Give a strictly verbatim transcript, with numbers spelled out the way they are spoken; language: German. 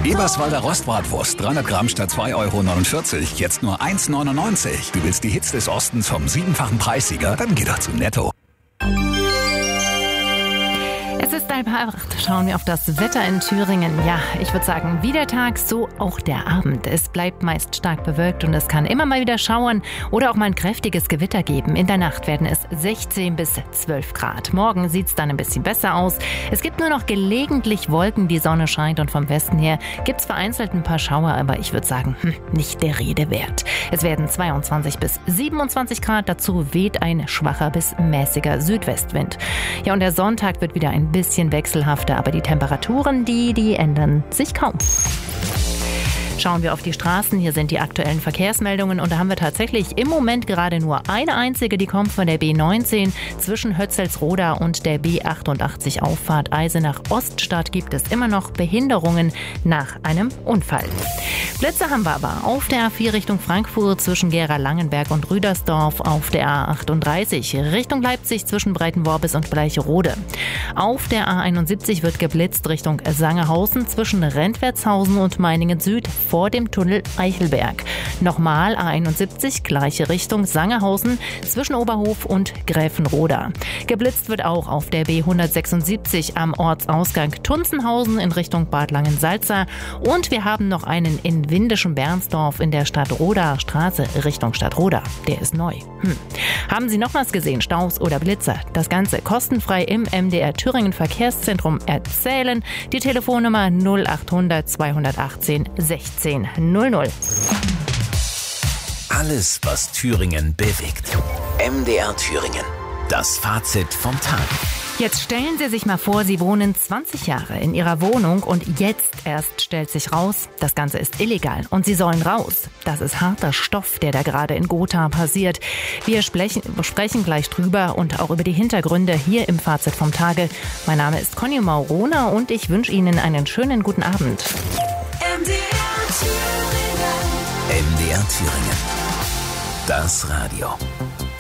Eberswalder Rostbratwurst, dreihundert Gramm statt zwei Euro neunundvierzig, jetzt nur eins neunundneunzig. Du willst die Hits des Ostens vom siebenfachen Preissieger? Dann geh doch zu Netto. Es ist halb acht. Schauen wir auf das Wetter in Thüringen. Ja, ich würde sagen, wie der Tag, so auch der Abend. Es bleibt meist stark bewölkt und es kann immer mal wieder schauern oder auch mal ein kräftiges Gewitter geben. In der Nacht werden es sechzehn bis zwölf Grad. Morgen sieht es dann ein bisschen besser aus. Es gibt nur noch gelegentlich Wolken, die Sonne scheint und vom Westen her gibt es vereinzelt ein paar Schauer, aber ich würde sagen, hm, nicht der Rede wert. Es werden zweiundzwanzig bis siebenundzwanzig Grad. Dazu weht ein schwacher bis mäßiger Südwestwind. Ja, und der Sonntag wird wieder ein bisschen wechselhafter, aber die Temperaturen, die, die ändern sich kaum. Schauen wir auf die Straßen. Hier sind die aktuellen Verkehrsmeldungen und da haben wir tatsächlich im Moment gerade nur eine einzige, die kommt von der B neunzehn. Zwischen Hötzelsroda und der B achtundachtzig Auffahrt Eisenach-Oststadt gibt es immer noch Behinderungen nach einem Unfall. Blitze haben wir aber auf der A vier Richtung Frankfurt zwischen Gera-Langenberg und Rüdersdorf, auf der A achtunddreißig Richtung Leipzig zwischen Breitenworbis und Bleicherode. Auf der A einundsiebzig wird geblitzt Richtung Sangerhausen zwischen Rentwertshausen und Meiningen Süd vor dem Tunnel Eichelberg. Nochmal A einundsiebzig, gleiche Richtung Sangerhausen zwischen Oberhof und Gräfenroda. Geblitzt wird auch auf der B hundertsechsundsiebzig am Ortsausgang Tunzenhausen in Richtung Bad Langensalza. Und wir haben noch einen in windischem Bernsdorf in der Stadtroder Straße Richtung Stadtroda. Der ist neu. Hm. Haben Sie noch was gesehen? Staus oder Blitzer? Das Ganze kostenfrei im M D R Thüringen Verkehrszentrum erzählen. Die Telefonnummer null achthundert zweihundertachtzehn sechzehn null null. Alles, was Thüringen bewegt. M D R Thüringen. Das Fazit vom Tag. Jetzt stellen Sie sich mal vor, Sie wohnen zwanzig Jahre in Ihrer Wohnung und jetzt erst stellt sich raus, das Ganze ist illegal und Sie sollen raus. Das ist harter Stoff, der da gerade in Gotha passiert. Wir sprechen, sprechen gleich drüber und auch über die Hintergründe hier im Fazit vom Tage. Mein Name ist Conny Maurona und ich wünsche Ihnen einen schönen guten Abend. M D R Thüringen. M D R Thüringen. Das Radio.